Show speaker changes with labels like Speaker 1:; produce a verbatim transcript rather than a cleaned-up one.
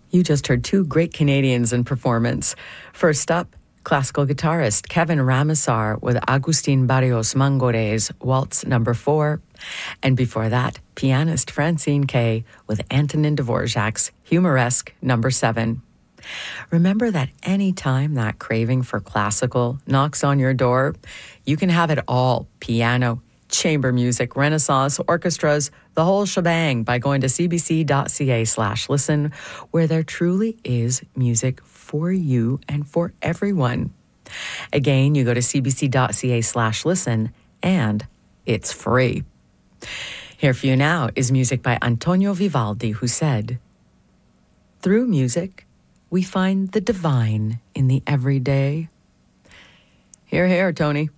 Speaker 1: You just heard two great Canadians in performance. First up, classical guitarist Kevin Ramasar with Agustin Barrios Mangore's Waltz Number Four. And before that, pianist Francine Kay with Antonin Dvorak's Humoresque Number Seven. Remember that any time that craving for classical knocks on your door, you can have it all: piano, chamber music, Renaissance, orchestras, the whole shebang, by going to cbc.ca slash listen, where there truly is music for you and for everyone. Again, you go to cbc.ca slash listen, and it's free. Here for you now is music by Antonio Vivaldi, who said, "Through music, we find the divine in the everyday." Here, here, Tony.